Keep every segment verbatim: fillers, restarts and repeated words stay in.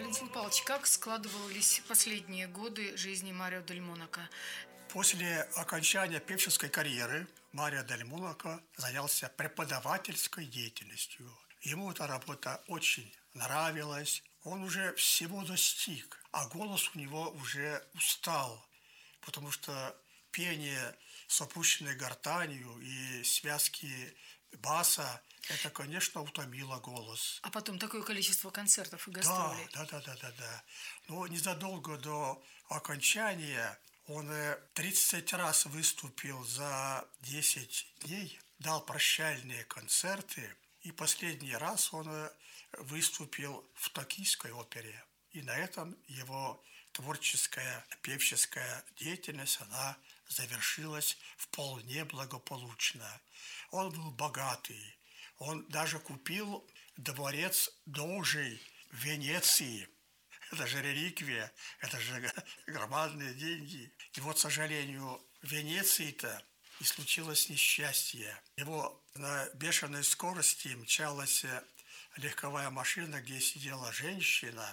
Валентин Павлович, как складывались последние годы жизни Марио дель Монако? После окончания певческой карьеры Марио дель Монако занялся преподавательской деятельностью. Ему эта работа очень нравилась. Он уже всего достиг, а голос у него уже устал, потому что пение с опущенной гортанью и связки баса, это, конечно, утомило голос. А потом такое количество концертов и гастролей. Да, да, да, да, да. Но незадолго до окончания он тридцать раз выступил за десять дней, дал прощальные концерты, и последний раз он выступил в Токийской опере. И на этом его творческая, певческая деятельность, она завершилась вполне благополучно. Он был богатый. Он даже купил дворец Дожей в Венеции. Это же реликвия, это же громадные деньги. И вот, к сожалению, в Венеции-то и случилось несчастье. Его на бешеной скорости мчалась легковая машина, где сидела женщина,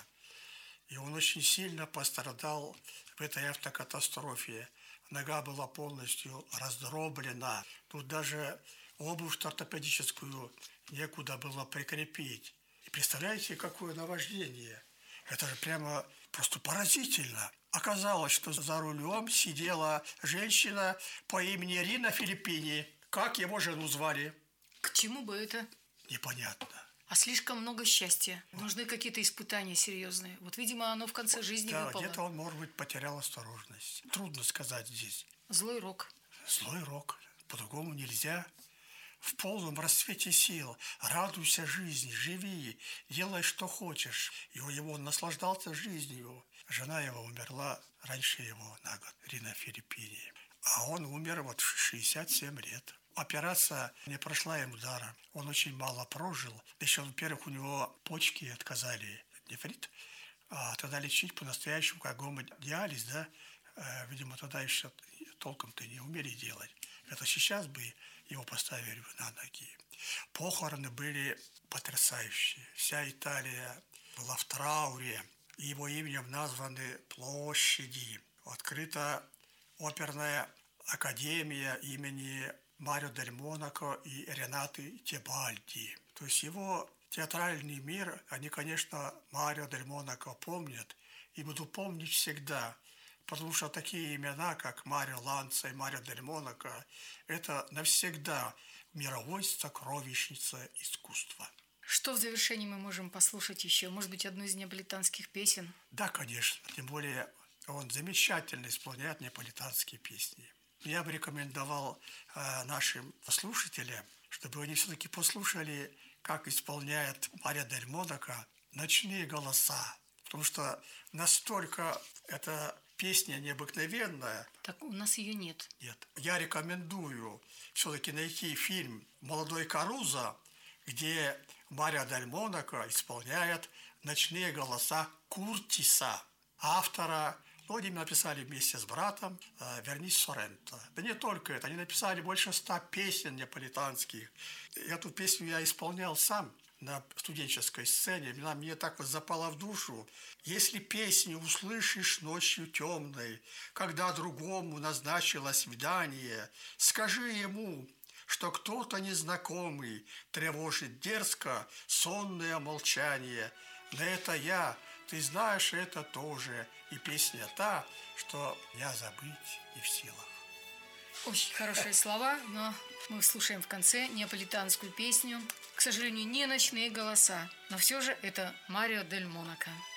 и он очень сильно пострадал в этой автокатастрофе. Нога была полностью раздроблена. Тут даже обувь ортопедическую некуда было прикрепить. И представляете, какое наваждение? Это же прямо просто поразительно. Оказалось, что за рулем сидела женщина по имени Рина Филиппини. Как его жену звали? К чему бы это? Непонятно. А слишком много счастья. Нужны какие-то испытания серьезные. Вот, видимо, оно в конце жизни Да, выпало. где-то он, может быть, потерял осторожность. Трудно сказать здесь. Злой рок. Злой рок. По-другому нельзя. В полном расцвете сил. Радуйся жизни, живи, делай, что хочешь. И его наслаждался жизнью. Жена его умерла раньше его на год, Рина Филиппини. А он умер вот в шестьдесят семь лет. Операция не прошла ему даром. Он очень мало прожил. Еще, во-первых, у него почки отказали, нефрит. А тогда лечить по-настоящему, как гомодиализ, да, э, видимо, тогда еще толком-то не умели делать. Это сейчас бы его поставили на ноги. Похороны были потрясающие. Вся Италия была в трауре. Его именем названы площади. Открыта оперная академия имени Марио дель Монако и Ренаты Тебальди. То есть его театральный мир, они, конечно, Марио дель Монако помнят и будут помнить всегда, потому что такие имена, как Марио Ланца и Марио дель Монако, это навсегда мировой сокровищница искусства. Что в завершении мы можем послушать еще? Может быть, одну из неаполитанских песен? Да, конечно. Тем более он замечательно исполняет неаполитанские песни. Я бы рекомендовал э, нашим слушателям, чтобы они все-таки послушали, как исполняет Марио дель Монако «Ночные голоса». Потому что настолько эта песня необыкновенная. Так у нас ее нет. Нет. Я рекомендую все-таки найти фильм «Молодой Карузо», где Марио дель Монако исполняет «Ночные голоса» Куртиса, автора. Ну, они написали вместе с братом э, Вернис Соренто. Да не только это, они написали больше ста песен неаполитанских. Эту песню я исполнял сам на студенческой сцене. Она мне так вот запала в душу. «Если песню услышишь ночью темной, когда другому назначило свидание, скажи ему, что кто-то незнакомый тревожит дерзко сонное молчание. На это я, ты знаешь это тоже, и песня та, что я забыть не в силах». Очень хорошие слова, но мы слушаем в конце неаполитанскую песню. К сожалению, не «Ночные голоса», но все же это Марио дель Монако.